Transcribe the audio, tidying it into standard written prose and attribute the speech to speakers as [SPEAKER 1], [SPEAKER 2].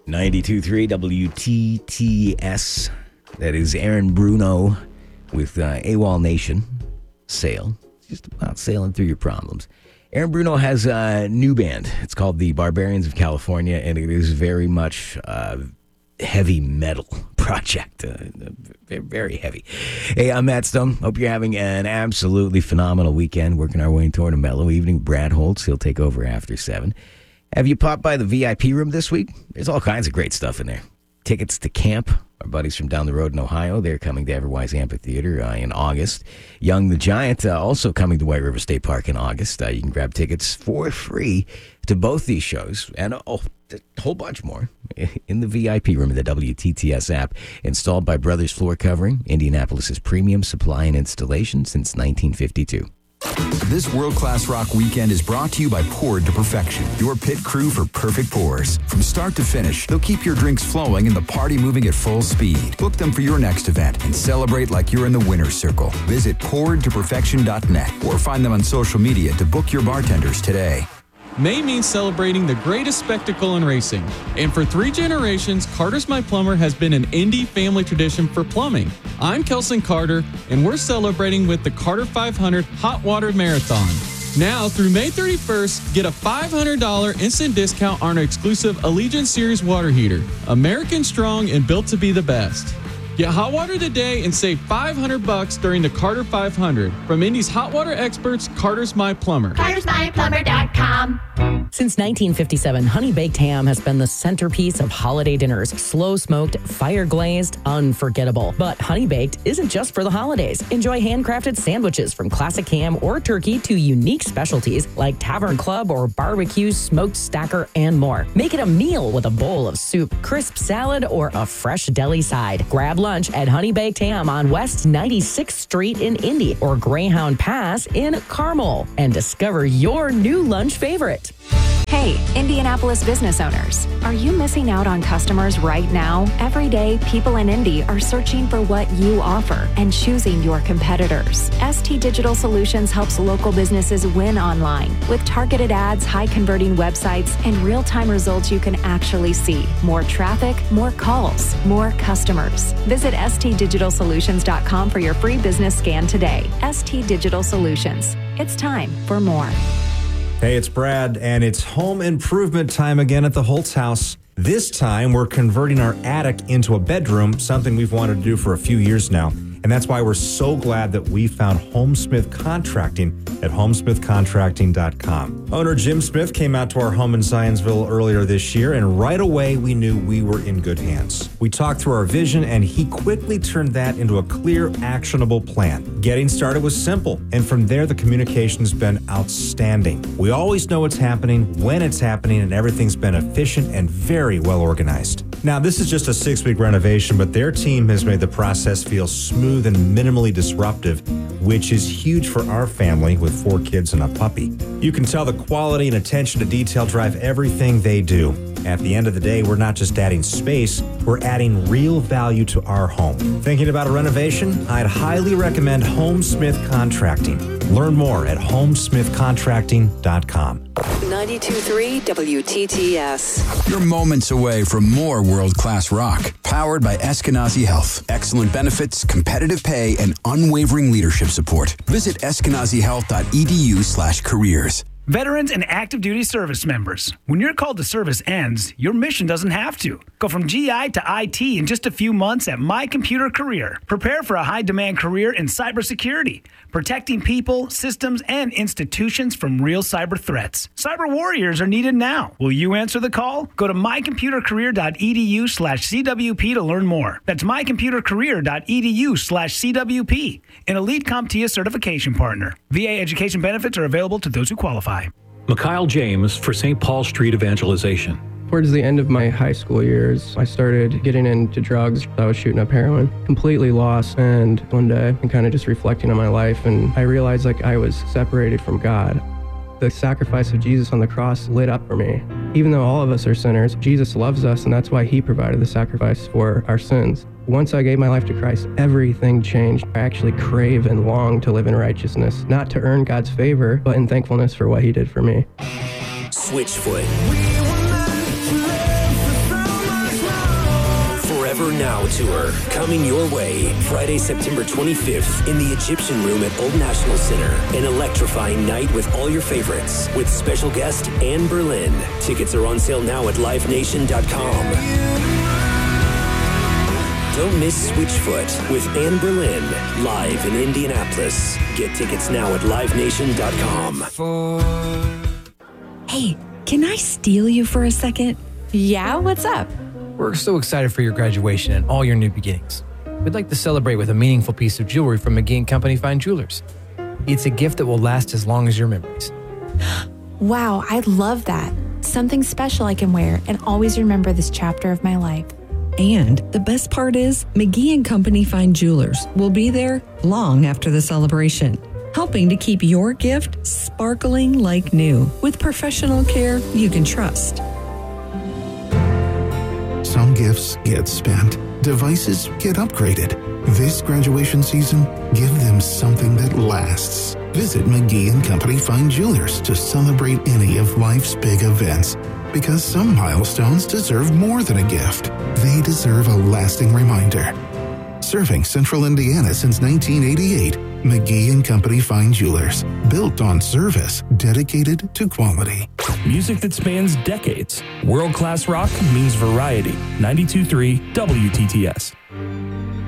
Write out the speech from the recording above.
[SPEAKER 1] 92.3 WTTS. That is Aaron Bruno with AWOL Nation. Sail. Just about sailing through your problems. Aaron Bruno has a new band. It's called the Barbarians of California, and it is very much heavy metal project. Very heavy. Hey, I'm Matt Stone. Hope you're having an absolutely phenomenal weekend. Working our way toward a mellow evening. Brad Holtz, he'll take over after 7. Have you popped by the VIP room this week? There's all kinds of great stuff in there. Tickets to camp. Our buddies from down the road in Ohio, they're coming to Everwise Amphitheater in August. Young the Giant also coming to White River State Park in August. You can grab tickets for free to both these shows and a whole bunch more in the VIP room of the WTTS app, installed by Brothers Floor Covering, Indianapolis's premium supply and installation since 1952.
[SPEAKER 2] This world-class rock weekend is brought to you by Poured to Perfection, your pit crew for perfect pours. From start to finish, they'll keep your drinks flowing and the party moving at full speed. Book them for your next event and celebrate like you're in the winner's circle. Visit pouredtoperfection.net or find them on social media to book your bartenders today.
[SPEAKER 3] May means celebrating the greatest spectacle in racing. And for 3 generations, Carter's My Plumber has been an Indy family tradition for plumbing. I'm Kelson Carter, and we're celebrating with the Carter 500 Hot Water Marathon. Now, through May 31st, get a $500 instant discount on our exclusive Allegiant Series water heater. American strong and built to be the best. Get hot water today and save $500 during the Carter 500. From Indy's hot water experts, Carter's My Plumber.
[SPEAKER 4] Carter'sMyPlumber.com.
[SPEAKER 5] Since 1957, Honey Baked Ham has been the centerpiece of holiday dinners. Slow-smoked, fire-glazed, unforgettable. But Honey Baked isn't just for the holidays. Enjoy handcrafted sandwiches from classic ham or turkey to unique specialties like Tavern Club or barbecue, smoked stacker, and more. Make it a meal with a bowl of soup, crisp salad, or a fresh deli side. Grab lunch at Honey Baked Ham on West 96th Street in Indy or Greyhound Pass in Carmel and discover your new lunch favorite.
[SPEAKER 6] Hey, Indianapolis business owners, are you missing out on customers right now? Every day, people in Indy are searching for what you offer and choosing your competitors. ST Digital Solutions helps local businesses win online with targeted ads, high-converting websites, and real-time results you can actually see. More traffic, more calls, more customers. Visit stdigitalsolutions.com for your free business scan today. ST Digital Solutions. It's time for more.
[SPEAKER 7] Hey, it's Brad, and it's home improvement time again at the Holtz house. This time, we're converting our attic into a bedroom, something we've wanted to do for a few years now. And that's why we're so glad that we found Homesmith Contracting at homesmithcontracting.com. Owner Jim Smith came out to our home in Zionsville earlier this year, and right away we knew we were in good hands. We talked through our vision, and he quickly turned that into a clear, actionable plan. Getting started was simple, and from there the communication's been outstanding. We always know what's happening, when it's happening, and everything's been efficient and very well organized. Now, this is just a 6-week renovation, but their team has made the process feel smooth and minimally disruptive, which is huge for our family with 4 kids and a puppy. You can tell the quality and attention to detail drive everything they do. At the end of the day, we're not just adding space, we're adding real value to our home. Thinking about a renovation? I'd highly recommend Homesmith Contracting. Learn more at homesmithcontracting.com.
[SPEAKER 8] 92.3 WTTS.
[SPEAKER 2] You're moments away from more world-class rock, powered by Eskenazi Health. Excellent benefits, competitive pay, and unwavering leadership support. Visit eskenazihealth.edu/careers.
[SPEAKER 9] Veterans and active duty service members, when your call to service ends, your mission doesn't have to. Go from GI to IT in just a few months at My Computer Career. Prepare for a high-demand career in cybersecurity, protecting people, systems, and institutions from real cyber threats. Cyber warriors are needed now. Will you answer the call? Go to mycomputercareer.edu/CWP to learn more. That's mycomputercareer.edu/CWP, an elite CompTIA certification partner. VA education benefits are available to those who qualify.
[SPEAKER 10] Mikhail James for St. Paul Street Evangelization.
[SPEAKER 11] Towards the end of my high school years, I started getting into drugs. I was shooting up heroin, completely lost. And one day, I'm kind of just reflecting on my life, and I realized like I was separated from God. The sacrifice of Jesus on the cross lit up for me. Even though all of us are sinners, Jesus loves us, and that's why he provided the sacrifice for our sins. Once I gave my life to Christ, everything changed. I actually crave and long to live in righteousness, not to earn God's favor, but in thankfulness for what he did for me.
[SPEAKER 12] Switchfoot. Now tour coming your way Friday, September 25th in the Egyptian Room at Old National Center. An electrifying night with all your favorites with special guest Anne Berlin. Tickets are on sale now at livenation.com. Don't miss Switchfoot with Anne Berlin live in Indianapolis. Get tickets now at livenation.com.
[SPEAKER 13] Hey, can I steal you for a second? Yeah, what's up?
[SPEAKER 14] We're so excited for your graduation and all your new beginnings. We'd like to celebrate with a meaningful piece of jewelry from McGee & Company Fine Jewelers. It's a gift that will last as long as your memories.
[SPEAKER 13] Wow, I love that. Something special I can wear and always remember this chapter of my life.
[SPEAKER 15] And the best part is, McGee & Company Fine Jewelers will be there long after the celebration, helping to keep your gift sparkling like new with professional care you can trust.
[SPEAKER 16] Some gifts get spent, devices get upgraded. This graduation season, give them something that lasts. Visit McGee & Company Fine Jewelers to celebrate any of life's big events. Because some milestones deserve more than a gift. They deserve a lasting reminder. Serving Central Indiana since 1988, McGee & Company Fine Jewelers. Built on service, dedicated to quality.
[SPEAKER 17] Music that spans decades. World-class rock means variety. 92.3 WTTS.